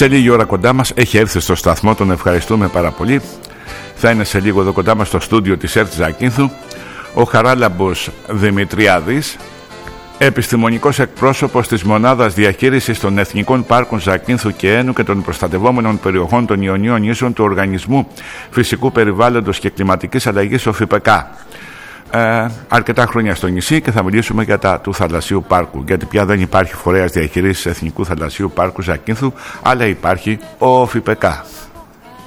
Σε λίγη ώρα κοντά μας, έχει έρθει στο σταθμό, τον ευχαριστούμε πάρα πολύ. Θα είναι σε λίγο εδώ κοντά μας στο στούντιο της ΕΡΤ Ζακίνθου ο Χαράλαμπος Δημητριάδης, επιστημονικός εκπρόσωπος της Μονάδας Διαχείρισης των Εθνικών Πάρκων Ζακίνθου και Ένου και των προστατευόμενων περιοχών των Ιωνίων νήσων του Οργανισμού Φυσικού Περιβάλλοντος και Κλιματικής Αλλαγής ΟΦΙΠΕΚΑ. Αρκετά χρόνια στο νησί και θα μιλήσουμε για τα του Θαλασσίου Πάρκου, γιατί πια δεν υπάρχει φορέας διαχείρισης Εθνικού Θαλασσίου Πάρκου Ζακίνθου, αλλά υπάρχει ο ΟΦΙΠΕΚΑ.